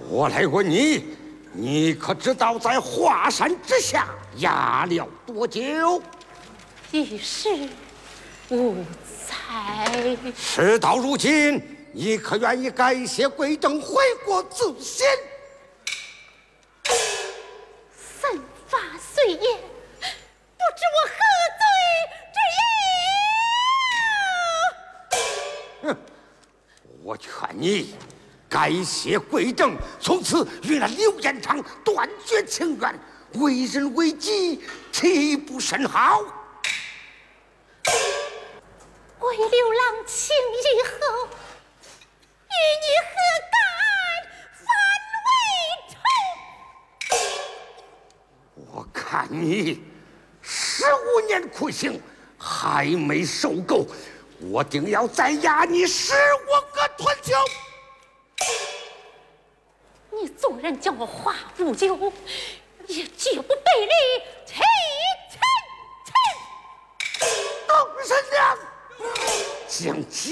我来问你，你可知道在华山之下压了多久？ 一时无才。 事到如今，你可愿意改邪归正，回国自新？ 身法虽严，不知我何罪之有？ 哼！我劝你改邪归正，从此与那刘彦昌断绝情缘，为人为己，岂不甚好？ 为刘郎情以后，与你何敢反为仇？ 我看你15年苦刑还没受够，我定要再压你15个春秋。 你纵然叫我花无咎，也绝不背离妻臣。 董神娘，将